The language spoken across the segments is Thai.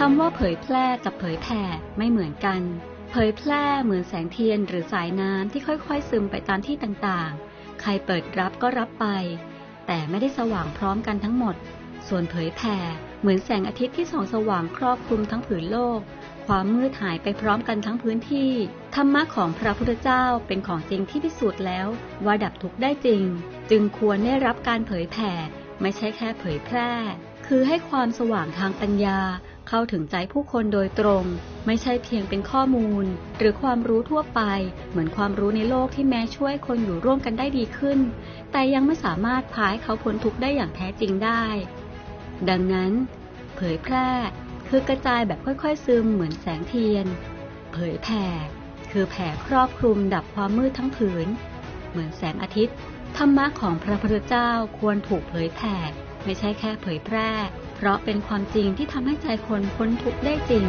ำว่าเผยแพร่กับเผยแผ่ไม่เหมือนกันเผยแพร่เหมือนแสงเทียนหรือสายน้ำที่ค่อยๆซึมไปตามที่ต่างๆใครเปิดรับก็รับไปแต่ไม่ได้สว่างพร้อมกันทั้งหมดส่วนเผยแผ่เหมือนแสงอาทิตย์ที่ส่องสว่างครอบคลุมทั้งผืนโลกความมืดหายไปพร้อมกันทั้งพื้นที่ธรรมะของพระพุทธเจ้าเป็นของจริงที่พิสูจน์แล้วว่าดับทุกข์ได้จริงจึงควรได้รับการเผยแผ่ไม่ใช่แค่เผยแพร่คือให้ความสว่างทางปัญญาเข้าถึงใจผู้คนโดยตรงไม่ใช่เพียงเป็นข้อมูลหรือความรู้ทั่วไปเหมือนความรู้ในโลกที่แม้ช่วยคนอยู่ร่วมกันได้ดีขึ้นแต่ยังไม่สามารถพาให้เขาพ้นทุกข์ได้อย่างแท้จริงได้ดังนั้นเผยแพร่คือกระจายแบบค่อยๆซึมเหมือนแสงเทียนเผยแผ่คือแผ่ครอบคลุมดับความมืดทั้งผืนเหมือนแสงอาทิตย์ธรรมะของพระพุทธเจ้าควรถูกเผยแผ่ไม่ใช่แค่เผยแพร่เพราะเป็นความจริงที่ทำให้ใจคนพ้นทุกข์ได้จริง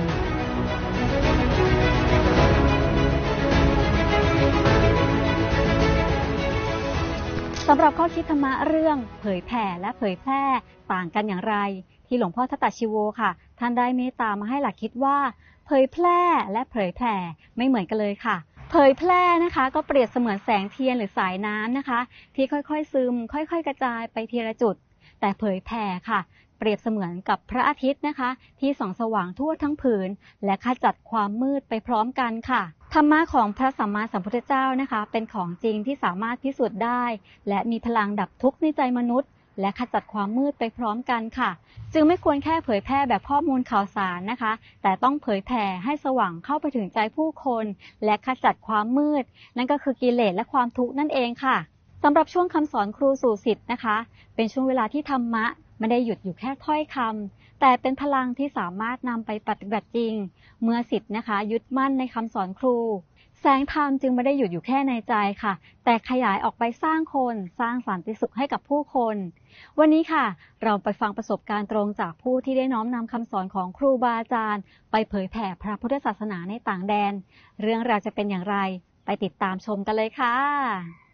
สำหรับข้อคิดธรรมะเรื่องเผยแผ่และเผยแพร่ต่างกันอย่างไรที่หลวงพ่อทัตตชีโวค่ะท่านได้เมตตามาให้หลักคิดว่าเผยแพร่และเผยแผ่ไม่เหมือนกันเลยค่ะเผยแพร่นะคะก็เปรียบเสมือนแสงเทียนหรือสายน้ำนะคะที่ค่อยๆซึมค่อยๆกระจายไปทีละจุดแต่เผยแผ่ค่ะเปรียบเสมือนกับพระอาทิตย์นะคะที่ส่องสว่างทั่วทั้งผืนและขจัดความมืดไปพร้อมกันค่ะธรรมะของพระสัมมาสัมพุทธเจ้านะคะเป็นของจริงที่สามารถพิสูจน์ได้และมีพลังดับทุกข์ในใจมนุษย์และขจัดความมืดไปพร้อมกันค่ะจึงไม่ควรแค่เผยแพร่แบบข้อมูลข่าวสารนะคะแต่ต้องเผยแผ่ให้สว่างเข้าไปถึงใจผู้คนและขจัดความมืดนั่นก็คือกิเลสและความทุกข์นั่นเองค่ะสำหรับช่วงคำสอนครูสู่ศิษย์นะคะเป็นช่วงเวลาที่ธรรมะไม่ได้หยุดอยู่แค่ถ้อยคำแต่เป็นพลังที่สามารถนำไปปฏิบัติจริงเมื่อศิษย์นะคะยึดมั่นในคำสอนครูแสงธรรมจึงไม่ได้หยุดอยู่แค่ในใจค่ะแต่ขยายออกไปสร้างคนสร้างสันติสุขให้กับผู้คนวันนี้ค่ะเราไปฟังประสบการณ์ตรงจากผู้ที่ได้น้อมนำคำสอนของครูบาอาจารย์ไปเผยแผ่พระพุทธศาสนาในต่างแดนเรื่องราวจะเป็นอย่างไรไปติดตามชมกันเลยค่ะ